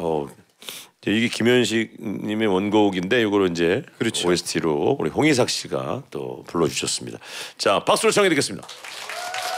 이게 김현식님의 원곡인데 이거를 이제 그렇죠. OST로 우리 홍희삭 씨가 또 불러주셨습니다. 자, 박수로 청해 듣겠습니다.